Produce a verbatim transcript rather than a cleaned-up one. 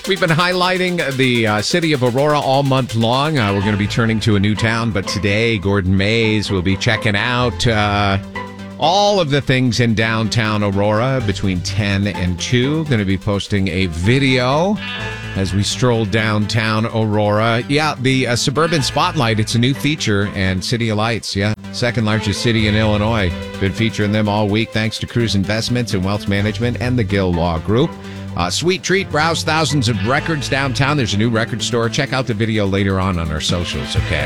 We've been highlighting the uh, city of Aurora all month long. Uh, we're going to be turning to a new town, but today Gordon Mays will be checking out uh, all of the things in downtown Aurora between ten and two. Going to be posting a video as we stroll downtown Aurora. Yeah, the uh, Suburban Spotlight, it's a new feature, and City of Lights, yeah, second largest city in Illinois. Been featuring them all week thanks to Cruise Investments and Wealth Management and the Gill Law Group. Uh, sweet treat, browse thousands of records downtown. There's a new record store. Check out the video later on on our socials, okay?